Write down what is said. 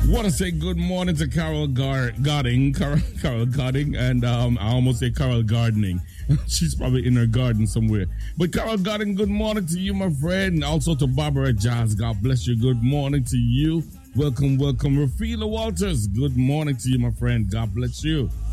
Want to say good morning to Carol Godding, Carol Godding, and I almost say Carol Gardening. She's probably in her garden somewhere. But Carol Godding, good morning to you, my friend, and also to Barbara Jazz. God bless you. Good morning to you. Welcome. Rafila Walters, good morning to you, my friend. God bless you.